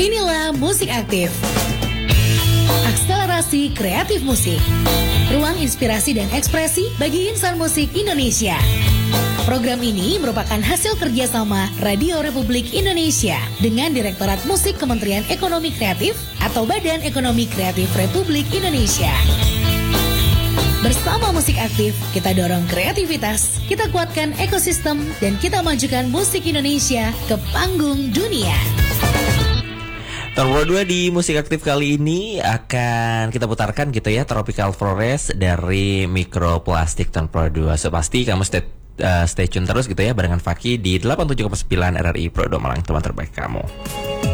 Inilah Musik Aktif. Akselerasi kreatif musik. Ruang inspirasi dan ekspresi bagi insan musik Indonesia. Program ini merupakan hasil kerjasama Radio Republik Indonesia dengan Direktorat Musik Kementerian Ekonomi Kreatif atau Badan Ekonomi Kreatif Republik Indonesia. Bersama Musik Aktif, kita dorong kreativitas, kita kuatkan ekosistem, dan kita majukan musik Indonesia ke panggung dunia. Nomor 2 di Musik Aktif kali ini akan kita putarkan gitu ya, Tropical Forest dari Mikroplastik Nomor 2. So pasti kamu stay tune terus gitu ya barengan Faki di 87,9 RRI Pro 2 Malang, teman terbaik kamu.